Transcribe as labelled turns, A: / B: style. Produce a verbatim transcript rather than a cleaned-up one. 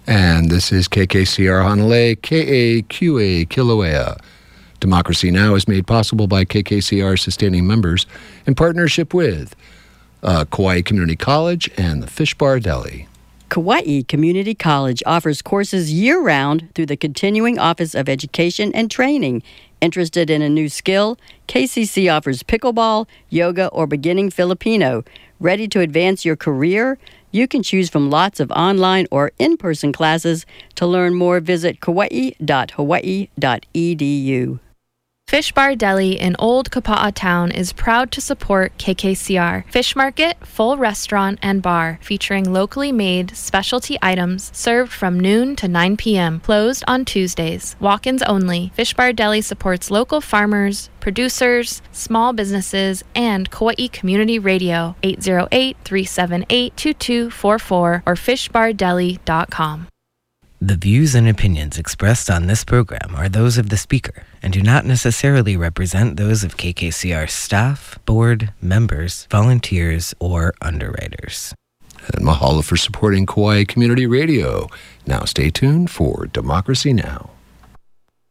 A: And this is K K C R Hanalei, K A Q A Kilauea. Democracy Now! Is made possible by K K C R sustaining members in partnership with uh, Kauai Community College and the Fish Bar Deli.
B: Kauai Community College offers courses year-round through the Continuing Office of Education and Training. Interested in a new skill? K C C offers pickleball, yoga, or beginning Filipino. Ready to advance your career? You can choose from lots of online or in-person classes. To learn more, visit kauai dot hawaii dot e d u.
C: Fish Bar Deli in Old Kapa'a Town is proud to support K K C R. Fish market, full restaurant, and bar featuring locally made specialty items served from noon to nine p.m. Closed on Tuesdays. Walk-ins only. Fish Bar Deli supports local farmers, producers, small businesses, and Kauai Community Radio. eight zero eight, three seven eight, two two four four or fish bar deli dot com.
D: The views and opinions expressed on this program are those of the speaker and do not necessarily represent those of K K C R staff, board, members, volunteers, or underwriters.
A: And mahalo for supporting Kauai Community Radio. Now stay tuned for Democracy Now!